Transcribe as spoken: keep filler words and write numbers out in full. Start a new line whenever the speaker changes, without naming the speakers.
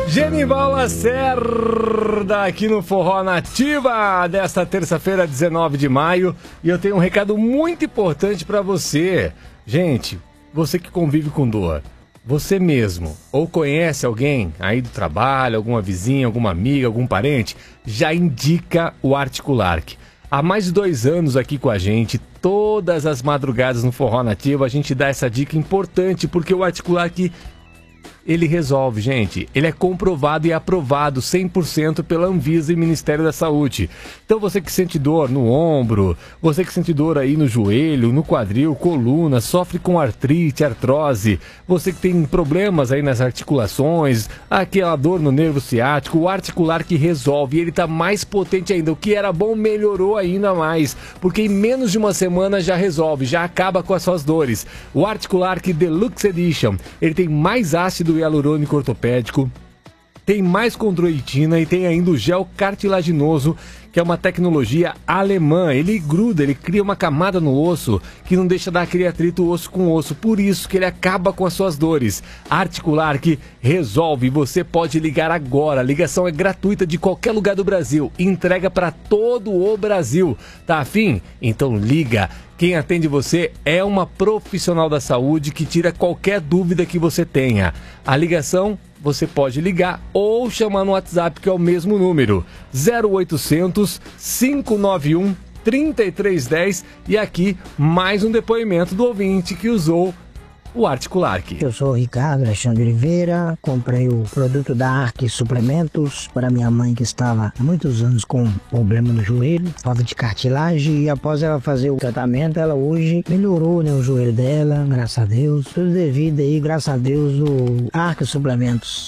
Genival Lacerda aqui no Forró Nativa desta terça-feira, dezenove de maio, e eu tenho um recado muito importante para você. Gente, você que convive com dor, você mesmo ou conhece alguém aí do trabalho, alguma vizinha, alguma amiga, algum parente, já indica o Articulark. Há mais de dois anos aqui com a gente, todas as madrugadas no Forró Nativa, a gente dá essa dica importante, porque o Articulark, ele resolve, gente. Ele é comprovado e aprovado cem por cento pela Anvisa e Ministério da Saúde. Então você que sente dor no ombro, você que sente dor aí no joelho, no quadril, coluna, sofre com artrite, artrose, você que tem problemas aí nas articulações, aquela dor no nervo ciático, o Articulark resolve. E ele tá mais potente ainda. O que era bom melhorou ainda mais, porque em menos de uma semana já resolve, já acaba com as suas dores. O Articulark Deluxe Edition, ele tem mais ácido hialurônico ortopédico, tem mais condroitina e tem ainda o gel cartilaginoso, que é uma tecnologia alemã. Ele gruda, ele cria uma camada no osso que não deixa dar aquele atrito osso com osso. Por isso que ele acaba com as suas dores. Articulark resolve. Você pode ligar agora. A ligação é gratuita de qualquer lugar do Brasil. Entrega para todo o Brasil. Tá afim? Então liga. Quem atende você é uma profissional da saúde que tira qualquer dúvida que você tenha. A ligação você pode ligar ou chamar no WhatsApp, que é o mesmo número, zero oitocentos, cinco nove um, três três um zero. E aqui mais um depoimento do ouvinte que usou o Articulark.
Eu sou o Ricardo Alexandre Oliveira, comprei o produto da Ark Suplementos para minha mãe, que estava há muitos anos com problema no joelho, falta de cartilagem, e após ela fazer o tratamento, ela hoje melhorou, né, o joelho dela, graças a Deus, tudo devido aí, graças a Deus, o Ark Suplementos.